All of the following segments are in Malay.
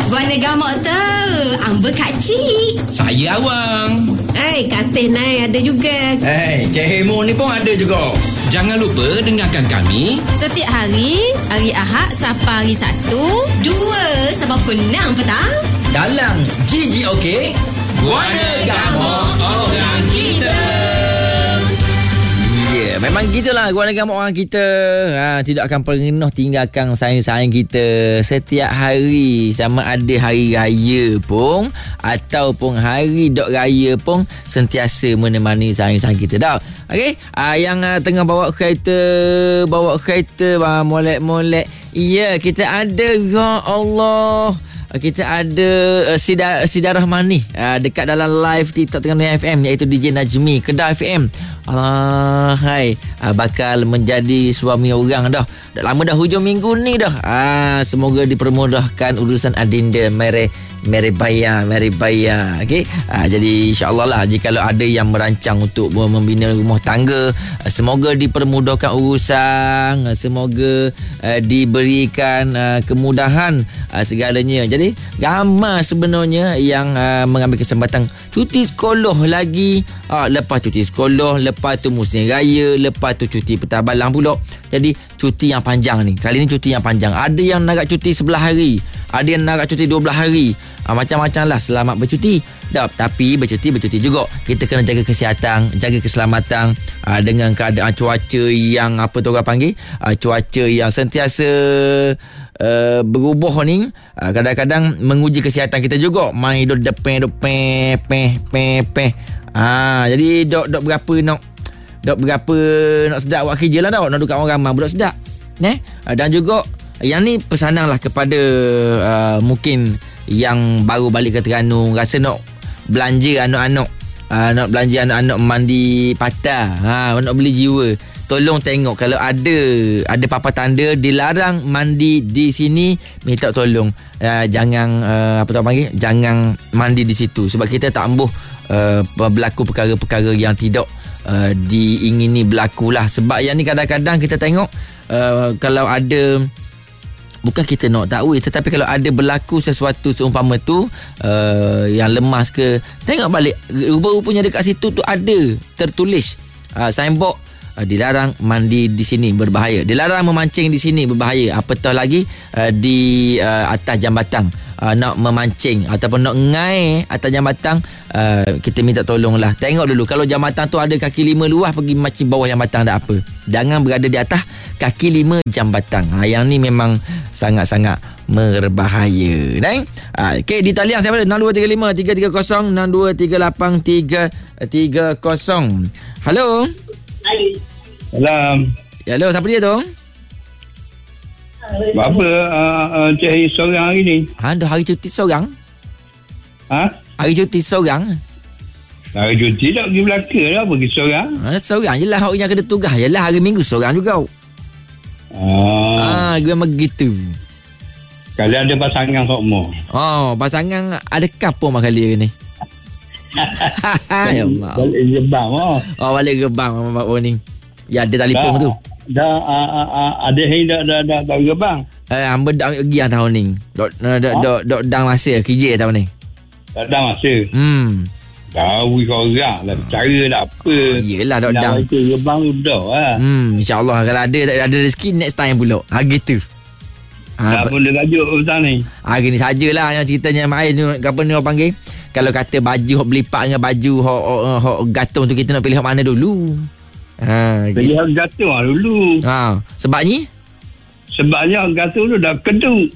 Gua gamok tu. Amber kacik. Saya awang. Katil naik ada juga. Cik Hemo ni pun ada juga. Jangan lupa dengarkan kami Setiap hari Ahad sampai hari Sabtu 2 sampai 6 petang dalam GGOK Guana Gamok Orang Kita. Memang gitulah Guana Gamok Orang Kita. Tidak akan pernah tinggalkan sayang-sayang kita setiap hari, sama ada hari raya pun ataupun hari dok raya pun, sentiasa menemani sayang-sayang kita dah. Okey, yang tengah bawa kereta molek-molek, ya, kita ada, ya Allah, kita ada Sida Rahmani dekat dalam live TikTok Terengganu FM, iaitu DJ Najmi Kedah FM. Alah, hai, bakal menjadi suami orang dah. Dah lama dah hujung minggu ni dah. Semoga dipermudahkan urusan adinda Mary Baya. Okey. Jadi insya-Allah lah, jika ada yang merancang untuk membina rumah tangga, semoga dipermudahkan urusan, semoga diberikan kemudahan segalanya. Jadi ramai sebenarnya yang mengambil kesempatan cuti sekolah lagi. Lepas cuti sekolah, lepas tu musim raya, lepas tu cuti petabalang pula. Jadi cuti yang panjang ni, kali ni cuti yang panjang. Ada yang nak cuti 11 hari, ada yang nak cuti 12 hari. Macam-macam lah. Selamat bercuti. Tapi bercuti juga, kita kena jaga kesihatan, jaga keselamatan dengan keadaan cuaca yang apa tu orang panggil, cuaca yang sentiasa berubah ni. Kadang-kadang menguji kesihatan kita juga. Main duk depan jadi dok berapa nak sedap buat kerja lah nak duduk kat orang ramai budak sedap. Dan juga yang ni pesanan lah kepada mungkin yang baru balik ke Terengganu, rasa nak belanja anak-anak, mandi patah, nak beli jiwa. Tolong tengok kalau ada papan tanda dilarang mandi di sini, minta tolong jangan jangan mandi di situ, sebab kita tak ambuh berlaku perkara-perkara yang tidak diingini berlaku lah. Sebab yang ni kadang-kadang kita tengok kalau ada, bukan kita nak tahu, tetapi kalau ada berlaku sesuatu seumpama tu yang lemas ke, tengok balik, rupa-rupanya dekat situ tu ada tertulis signboard, dilarang mandi di sini berbahaya, dilarang memancing di sini berbahaya. Apatah lagi di atas jambatan, nak memancing ataupun nak ngai atas jambatan, kita minta tolonglah. Tengok dulu, kalau jambatan tu ada kaki 5 luas, pergi mancing bawah jambatan tak apa. Jangan berada di atas kaki 5 jambatan. Yang ni memang sangat-sangat berbahaya. Okey, di talian siapa ada? 6235 330 6238 330. Halo. Salam. Hello, siapa dia tu? Apa cari seorang hari ni? Dah hari cuti seorang? Hari cuti seorang? Hari cuti tak pergi Melaka lah, pergi seorang. Seorang je lah, orang yang kena tugas je lah. Hari Minggu seorang juga. Gue begitu. Kalau ada pasangan semua. Pasangan ada kapur mak kali ni. Ya Allah. Balik Gebang. Balik Gebang bapak ni. Ya, ada telefon tu. Dah ada yang dah Gebang. Hamba dak pergi tahun ni. Dok dang masa kerja tahun ni. Dah masa. Tahu kau orang lah cara nak apa. Yelah dok dang. Nak Gebang tu dah lah. InsyaAllah kalau ada rezeki next time pula. Gitu. Tak pun dia tajuk petang ni. Hari ni sajalah yang ceritanya Mak Ain ni, apa ni orang panggil, kalau kata baju hok belipak dengan baju hok gantung tu, kita nak pilih hok mana dulu? Pilih hok gantung lah dulu. Sebabnya gantung tu dah keduk.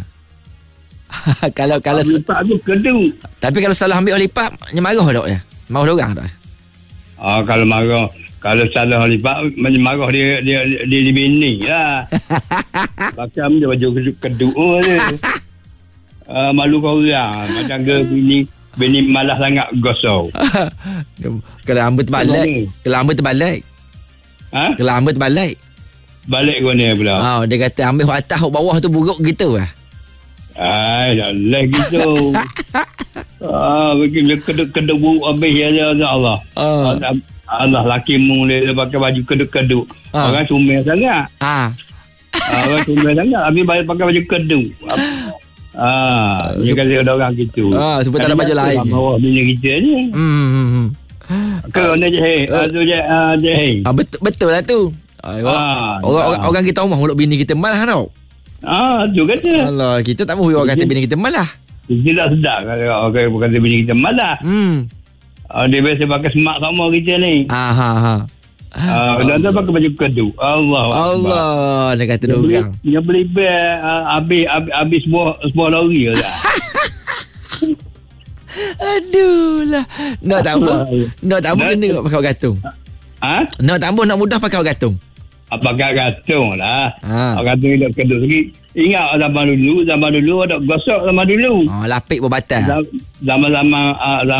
Kalau lipat tu keduk. Tapi kalau salah ambil lipat, marah tak ya? Marah orang tak? Kalau marah, kalau salah lipat, marah dia bini lah. Macam dia baju keduk je. Malu kau orang. Macam ke bini malas sangat gosok. Kalau hamba terbalik. Kalau hamba terbalik. Balik kau ni pula. Dia kata ambil hok atas hok bawah tu buruk gitu lah. Tak lah gitu. Begini keduk buruk habis ya Allah. Allah laki mula pakai baju keduk-keduk. Orang comel sangat. Orang comel sangat habis pakai baju keduk. Dia kata ada orang gitu. Supaya tak ada baju lain. Bawah bini kita ni. Kau nak je. Tu je. Betul lah tu. Orang kita rumah muluk bini kita malah tau. Tu kata. Allah, kita tak mahu orang kata bini kita malah. Kita tak sedar kalau orang kata bini kita malah. Dia biasa pakai semak sama kita ni. Dan tu pakai baju kedu. Allah, dia kata orang. Dia beli habis semua lori lah. Aduh lah. Nak tak apa kena pakai gantung. Nak tak apa nak mudah pakai gantung. Pakai gantung lah. Gantung dia kedut sikit. Ingat zaman dulu ada gosok zaman dulu. Lapik berbatal. Zaman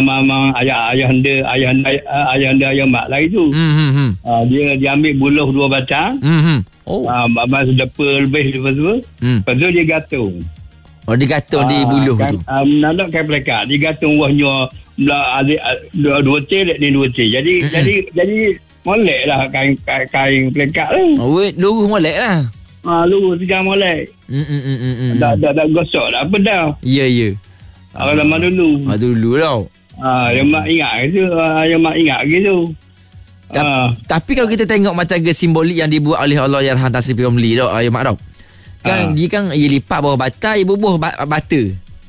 ayah mak lagi tu. Dia ambil buluh 2 batang. Masa depa lebih lepas tu. Lepas tu dia gantung. Dia gantung di buluh tu. Nak kain pelekat. Dia gantung wahnya dua celek ni 2 cel. Jadi molek lah kain pelekat tu. Luruh molek lah. Luruh tiga molek. Dah gosok dah apa dah. Ya. Zaman dulu. Dulu tau. Yang mak ingat gitu. Tapi kalau kita tengok macam simbolik yang dibuat oleh Allahyarham Tan Sri P. Ramlee tau, ayah mak tau. Kan dia kan ia lipat bawah bata, ia bubuh bata.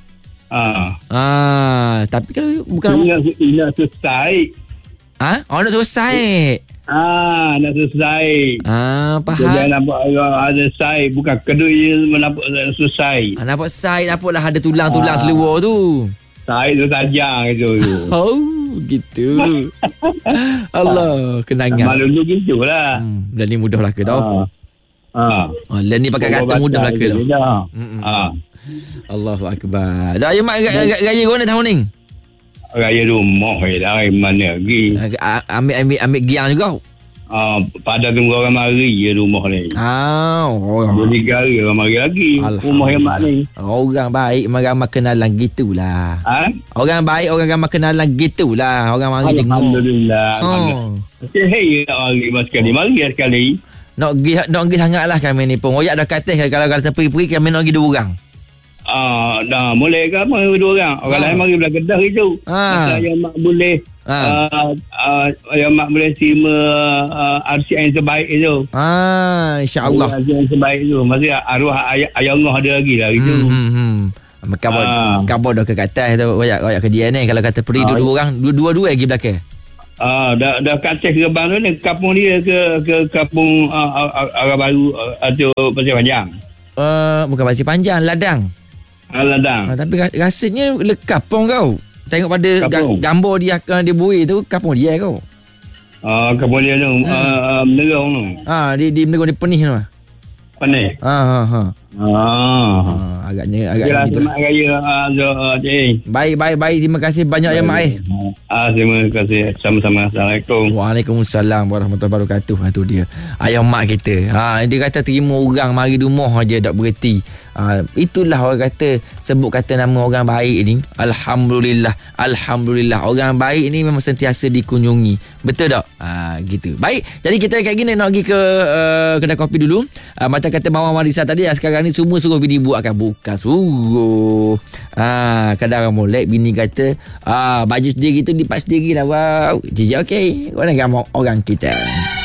Tapi kalau bukan nak selesai. Nak selesai. Nak selesai. Faham. Dia nampak ada sai, bukan kedua dia nampak selesai. Nampak sai, nampaklah ada tulang-tulang seluar tu. Sai tu tajam itu. Gitu. Allah, kenangan. Malu dulu gitulah. Dan ni mudah lah ke tau. Dan ni pakai kata mudah lah ke tau. Allahu Akbar. Dah ayah mak raya mana tahun ni? Raya rumah lah. Mana lagi? Ambil giang juga. Pada tunggu orang mari je rumah ni. Jadi gara orang mari lagi. Rumah yang mak ni. Orang baik ramai kenalan gitulah. Orang baik orang ramai kenalan gitulah. Orang mari tengok. Alhamdulillah. Hey, tak mari sekali. Nak pergi sangatlah kami ni pun. Oyak dah kata kalau pergi kami nak pergi 2 orang. Dah boleh ke apa 2 orang. Orang lain mari belah Kedah itu. Saya mak boleh yang mak boleh terima RCN terbaik itu. InsyaAllah. RCN terbaik itu. Maksudnya arwah ayah Allah ada lagi lah gitu. Kabur dah ke atas tu. Royak ke dia ni. Kalau kata pergi 2 orang, dua lagi belakang. Dah kat atas gerbang tu ni. Kampung dia ke kampung Arah Baru atau Pasir Panjang. Bukan Pasir Panjang, Ladang. Ladang. Tapi rasanya kapung kau. Tengok pada gambar dia buih tu, kapung dia kau. Kapung dia tu menerong tu. Di menerong dia penih tu. Penih. Agaknya gitu. Selamat raya Cik. Baik. Terima kasih banyak ya mak. Terima kasih. Sama-sama. Assalamualaikum. Waalaikumsalam warahmatullahi wabarakatuh. Itu dia. Ayah mak kita. Dia kata terima orang mari rumah aja tak berhenti. Itulah orang kata, sebut kata nama orang baik ni. Alhamdulillah. Orang baik ni memang sentiasa dikunjungi. Betul tak? Gitu. Baik. Jadi kita kat gini nak pergi ke kedai kopi dulu. Macam kata Mama Marisa tadi, sekarang ni semua suruh bini buatkan. Bukan suruh. Kadang orang molek bini kata baju sendiri tu lipat sendiri lah. Wow. Jadi okey. Kau nak gambar orang kita.